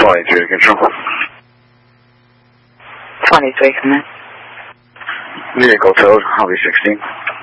23 to control. 23, come in. Vehicle towed, I'll be 16.